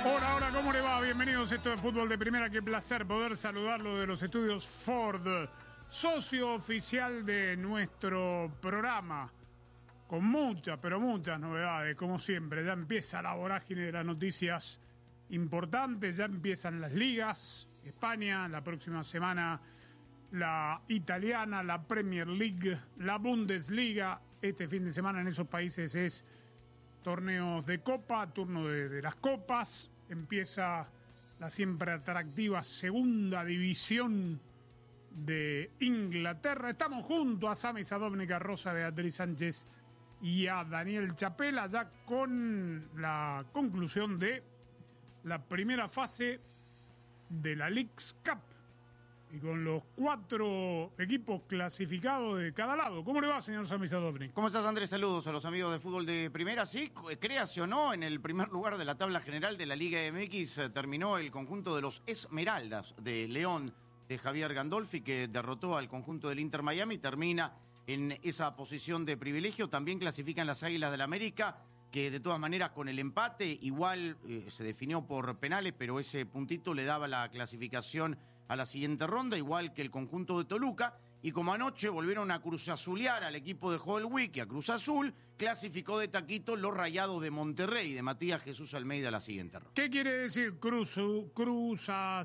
Hola, hola, ¿cómo le va? Bienvenidos a esto de Fútbol de Primera. Qué placer poder saludarlo de los estudios Ford, socio oficial de nuestro programa, con muchas, pero muchas novedades, como siempre. Ya empieza la vorágine de las noticias importantes, ya empiezan las ligas, España, la próxima semana la italiana, la Premier League, la Bundesliga. Este fin de semana en esos países es torneos de copa, turno de las copas. Empieza la siempre atractiva segunda división de Inglaterra. Estamos junto a Sami Sadovnik, Rosa Beatriz Sánchez y a Daniel Chapela, ya con la conclusión de la primera fase de la Leagues Cup y con los 4 equipos clasificados de cada lado. ¿Cómo le va, señor Sami Sadovnik? ¿Cómo estás, Andrés? Saludos a los amigos de Fútbol de Primera. Sí, créase o no, en el primer lugar de la tabla general de la Liga MX terminó el conjunto de los Esmeraldas de León de Javier Gandolfi, que derrotó al conjunto del Inter Miami. Termina en esa posición de privilegio. También clasifican las Águilas del América, que de todas maneras con el empate igual se definió por penales, pero ese puntito le daba la clasificación a la siguiente ronda, igual que el conjunto de Toluca. Y como anoche volvieron a cruzazulear al equipo de Joel Wick y a Cruz Azul, clasificó de taquito los Rayados de Monterrey, de Matías Jesús Almeida, a la siguiente ronda. ¿Qué quiere decir Cruzazulear?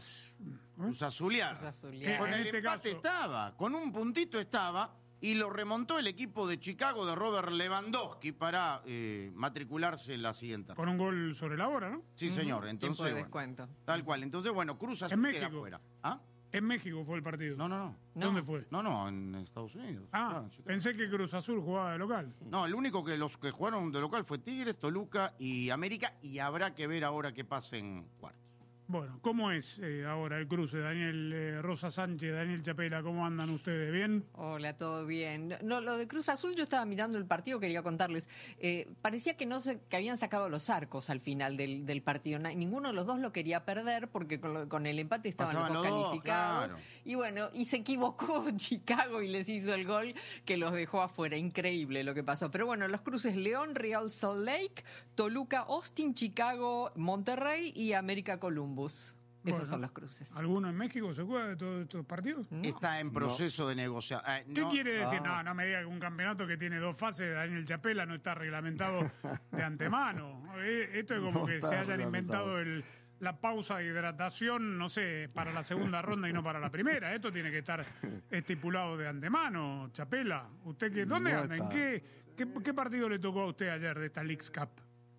Con el En este empate caso estaba, con un puntito estaba, y lo remontó el equipo de Chicago de Robert Lewandowski para matricularse en la siguiente ronda. Con un gol sobre la hora, ¿no? Sí, señor. Entonces, Tiempo de bueno, descuento. tal cual. Entonces, bueno, Cruz Azul En queda México. fuera. ¿Ah? En México fue el partido. No. ¿Dónde fue? No, en Estados Unidos. Ah, en Chicago. pensé que Cruz Azul jugaba de local. No, el único que los que jugaron de local fue Tigres, Toluca y América, y habrá que ver ahora qué pasa en cuartos. Bueno, ¿cómo es ahora el cruce? Daniel Rosa Sánchez, Daniel Chapela, ¿cómo andan ustedes? ¿Bien? Hola, ¿todo bien? No, lo de Cruz Azul, yo estaba mirando el partido, quería contarles. Parecía que que habían sacado los arcos al final del partido. Ninguno de los dos lo quería perder porque con el empate estaban Pasaban los dos los dos, calificados. claro. Y bueno, y se equivocó Chicago y les hizo el gol que los dejó afuera. Increíble lo que pasó. Pero bueno, los cruces León, Real Salt Lake, Toluca, Austin, Chicago, Monterrey y América Columbus. Esos Bueno, son los cruces. ¿Alguno en México se juega de todos estos partidos? No. Está en proceso de negociación. ¿Qué quiere decir? No me diga que un campeonato que tiene 2 fases, Daniel Chapela, no está reglamentado de antemano. Esto es como que se hayan inventado la pausa de hidratación, no sé, para la segunda ronda y no para la primera. Esto tiene que estar estipulado de antemano, Chapela. ¿Usted dónde anda? ¿En qué partido le tocó a usted ayer de esta Leagues Cup?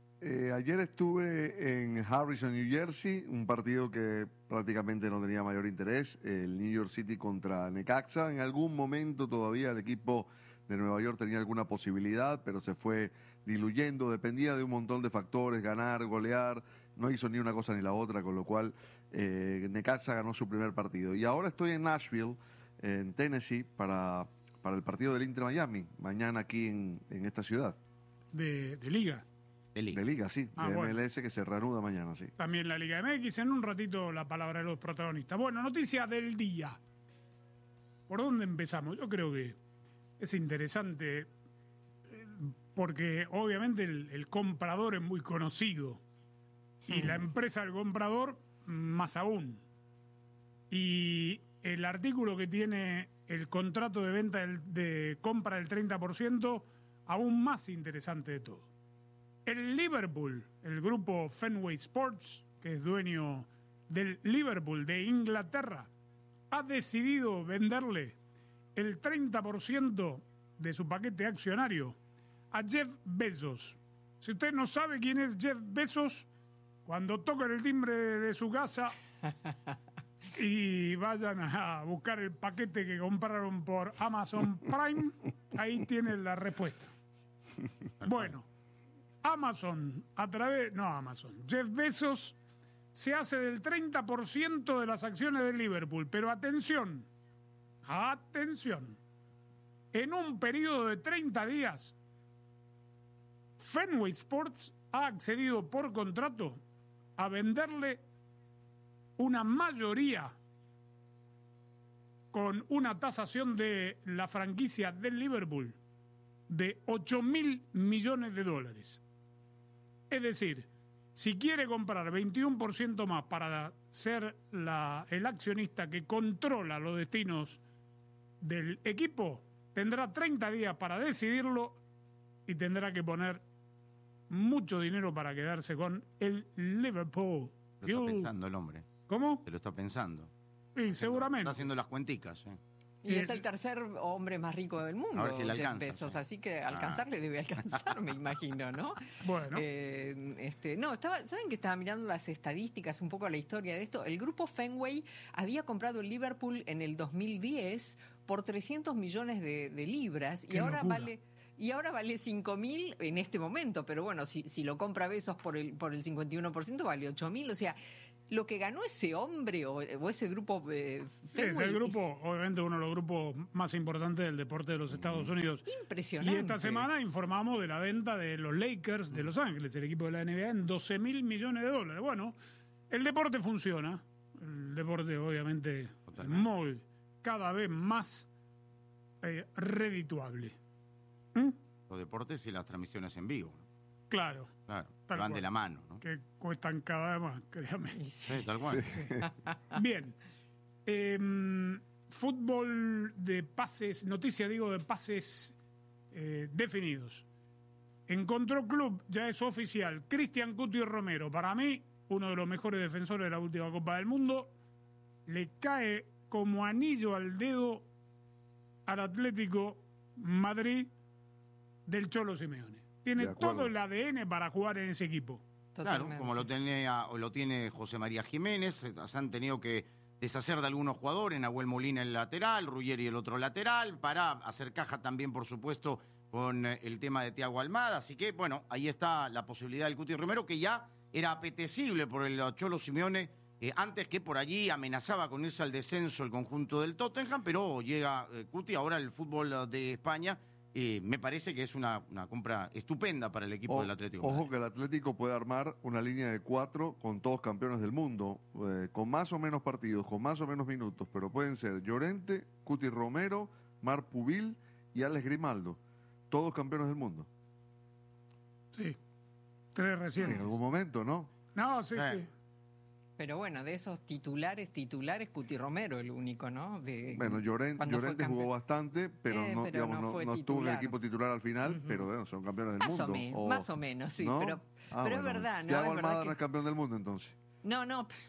Ayer estuve en Harrison, New Jersey, un partido que prácticamente no tenía mayor interés, el New York City contra Necaxa. En algún momento todavía el equipo de Nueva York tenía alguna posibilidad, pero se fue diluyendo, dependía de un montón de factores, ganar, golear, no hizo ni una cosa ni la otra, con lo cual Necaxa ganó su primer partido. Y ahora estoy en Nashville, en Tennessee, para el partido del Inter Miami, mañana aquí en esta ciudad. De Liga. De De Liga, sí, Ah, de bueno. MLS, que se reanuda mañana, sí. También la Liga MX. En un ratito la palabra de los protagonistas. Bueno, noticia del día. ¿Por dónde empezamos? Yo creo que es interesante porque obviamente el comprador es muy conocido y la empresa del comprador más aún. Y el artículo que tiene el contrato de venta de compra del 30%, aún más interesante de todo. El Liverpool, el grupo Fenway Sports, que es dueño del Liverpool de Inglaterra, ha decidido venderle el 30% de su paquete accionario a Jeff Bezos. Si usted no sabe quién es Jeff Bezos, cuando toquen el timbre de su casa y vayan a buscar el paquete que compraron por Amazon Prime, ahí tienen la respuesta. Bueno, Jeff Bezos se hace del 30% de las acciones del Liverpool, pero atención, en un periodo de 30 días, Fenway Sports ha accedido por contrato a venderle una mayoría con una tasación de la franquicia del Liverpool de $8.000 millones. Es decir, si quiere comprar 21% más para ser el accionista que controla los destinos del equipo, tendrá 30 días para decidirlo y tendrá que poner mucho dinero para quedarse con el Liverpool. Lo está pensando el hombre. ¿Cómo? Se lo está pensando. Sí, seguramente. Está haciendo las cuenticas. Y es el tercer hombre más rico del mundo, A ver si le Jeff alcanza, Bezos, sí. así que alcanzarle debe alcanzar, me imagino, ¿no? Bueno. ¿Saben que estaba mirando las estadísticas, un poco la historia de esto? El grupo Fenway había comprado el Liverpool en el 2010 por 300 millones de libras Qué y ahora locura. vale 5.000 en este momento, pero bueno, si lo compra Bezos por el 51% vale 8.000, o sea, lo que ganó ese hombre o ese grupo Fenway Es el grupo, obviamente uno de los grupos más importantes del deporte de los Estados Unidos. impresionante. Y esta semana informamos de la venta de los Lakers de Los Ángeles, el equipo de la NBA, en $12.000 millones. Bueno, el deporte funciona. El deporte, obviamente, Totalmente. muy, cada vez más redituable. Los deportes y las transmisiones en vivo. Claro, Claro, Tal van cual. de la mano. ¿no? que cuestan cada vez más, créame. Y sí. Sí, tal cual. Bien. Fútbol de pases, noticia digo de pases definidos. Encontró club, ya es oficial, Cristian Cuti Romero, para mí, uno de los mejores defensores de la última Copa del Mundo, le cae como anillo al dedo al Atlético Madrid del Cholo Simeone. Tiene De acuerdo. todo el ADN para jugar en ese equipo. Claro, Totalmente. como lo tiene José María Jiménez, se han tenido que deshacer de algunos jugadores, Nahuel Molina el lateral, Ruggeri el otro lateral, para hacer caja también, por supuesto, con el tema de Thiago Almada. Así que, bueno, ahí está la posibilidad del Cuti Romero, que ya era apetecible por el Cholo Simeone, antes que por allí amenazaba con irse al descenso el conjunto del Tottenham, pero llega Cuti, ahora el fútbol de España. Me parece que es una compra estupenda para el equipo del Atlético. Ojo Madrid. que el Atlético puede armar una línea de 4 con todos campeones del mundo, con más o menos partidos, con más o menos minutos, pero pueden ser Llorente, Cuti Romero, Marc Pubil y Alex Grimaldo, todos campeones del mundo. Sí. 3 En recientes. algún momento, ¿no? No, sí, sí. Pero bueno, de esos titulares, Cuti Romero el único, ¿no? Bueno, Llorente cuando fue jugó campeón. bastante, pero, Pero digamos, no fue no estuvo en el titular. equipo titular al final, Ujú. pero bueno, son campeones del Más mundo. más o menos, sí, ¿no? pero es bueno, verdad, ¿no? Thiago Es verdad Almada que- no es campeón del mundo, entonces. No,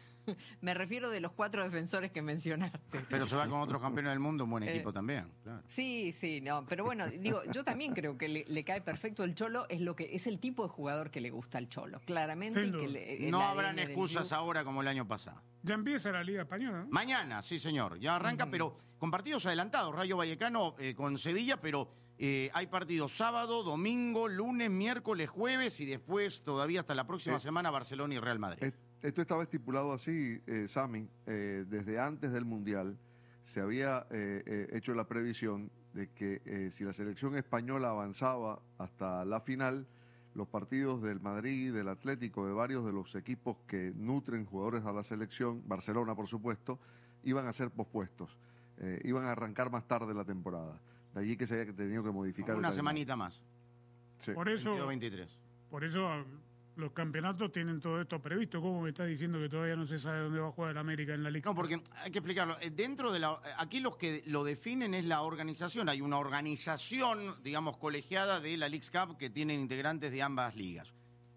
me refiero de los 4 defensores que mencionaste. Pero se va con otros campeones del mundo, un buen equipo también. Claro. Sí, no, pero bueno, digo, yo también creo que le cae perfecto el Cholo, es el tipo de jugador que le gusta al Cholo, claramente. Sin Y que duda. el No ADN habrán del excusas club- ahora como el año pasado. Ya empieza la Liga Española, ¿no? Mañana, sí señor, ya arranca, pero con partidos adelantados. Rayo Vallecano con Sevilla, pero hay partidos sábado, domingo, lunes, miércoles, jueves y después todavía hasta la próxima semana Barcelona y Real Madrid. Esto estaba estipulado así, Sami, desde antes del Mundial. Se había hecho la previsión de que si la selección española avanzaba hasta la final, los partidos del Madrid, del Atlético, de varios de los equipos que nutren jugadores a la selección, Barcelona por supuesto, iban a ser pospuestos, iban a arrancar más tarde la temporada. De allí que se haya tenido que modificar. Una el calendario. semanita más, Sí. Por eso, 22-23. por eso los campeonatos tienen todo esto previsto. ¿Cómo me estás diciendo que todavía no se sabe dónde va a jugar el América en la Liga? No, porque hay que explicarlo. Dentro de aquí los que lo definen es la organización. Hay una organización, digamos, colegiada de la Leagues Cup que tienen integrantes de ambas ligas.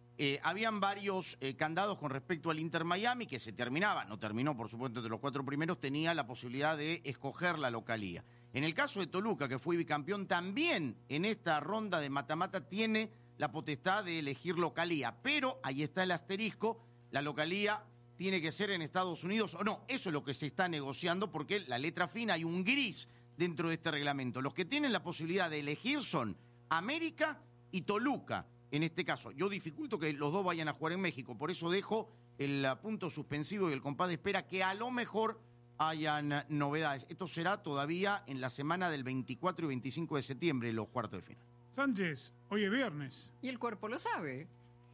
Habían varios candados con respecto al Inter Miami que se terminaba, no terminó por supuesto entre los 4 primeros, tenía la posibilidad de escoger la localía. En el caso de Toluca, que fue bicampeón, también en esta ronda de mata-mata tiene la potestad de elegir localía, pero ahí está el asterisco, la localía tiene que ser en Estados Unidos o no, eso es lo que se está negociando porque la letra fina hay un gris dentro de este reglamento. Los que tienen la posibilidad de elegir son América y Toluca. En este caso, yo dificulto que los dos vayan a jugar en México, por eso dejo el punto suspensivo y el compás de espera que a lo mejor hayan novedades. Esto será todavía en la semana del 24 y 25 de septiembre, los cuartos de final. Sánchez, hoy es viernes. Y el cuerpo lo sabe.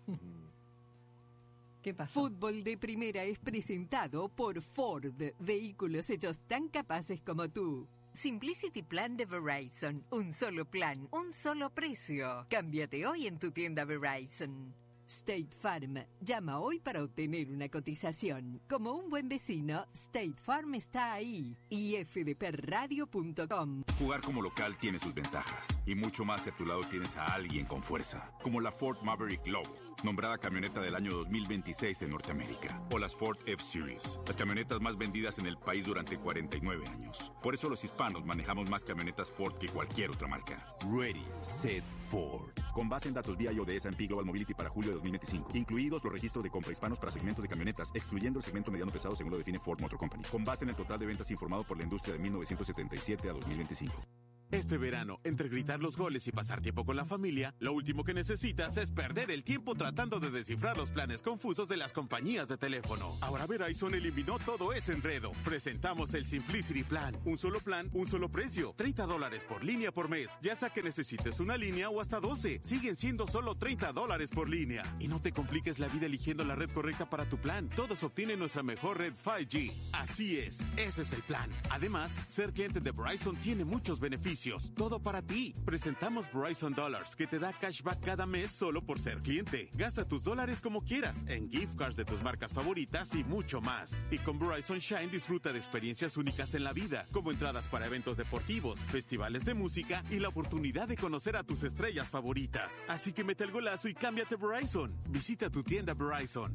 ¿Qué pasó? Fútbol de Primera es presentado por Ford, vehículos hechos tan capaces como tú. Simplicity Plan de Verizon, un solo plan, un solo precio. Cámbiate hoy en tu tienda Verizon. State Farm. Llama hoy para obtener una cotización. Como un buen vecino, State Farm está ahí. ifdpradio.com. Jugar como local tiene sus ventajas. Y mucho más si a tu lado tienes a alguien con fuerza. Como la Ford Maverick Low, nombrada camioneta del año 2026 en Norteamérica. O las Ford F-Series, las camionetas más vendidas en el país durante 49 años. Por eso los hispanos manejamos más camionetas Ford que cualquier otra marca. Ready, Set, Ford. Con base en datos BIO de S&P Global Mobility para julio de 2025. Incluidos los registros de compra hispanos para segmentos de camionetas, excluyendo el segmento mediano pesado según lo define Ford Motor Company. Con base en el total de ventas informado por la industria de 1977 a 2025. Este verano, entre gritar los goles y pasar tiempo con la familia, lo último que necesitas es perder el tiempo tratando de descifrar los planes confusos de las compañías de teléfono. Ahora Verizon eliminó todo ese enredo. Presentamos el Simplicity Plan. Un solo plan, un solo precio. $30 por línea por mes. Ya sea que necesites una línea o hasta 12. Siguen siendo solo $30 por línea. Y no te compliques la vida eligiendo la red correcta para tu plan. Todos obtienen nuestra mejor red 5G. Así es, ese es el plan. Además, ser cliente de Verizon tiene muchos beneficios. Todo para ti. Presentamos Verizon Dollars, que te da cashback cada mes solo por ser cliente. Gasta tus dólares como quieras, en gift cards de tus marcas favoritas y mucho más. Y con Verizon Shine disfruta de experiencias únicas en la vida, como entradas para eventos deportivos, festivales de música y la oportunidad de conocer a tus estrellas favoritas. Así que mete el golazo y cámbiate Verizon. Visita tu tienda Verizon.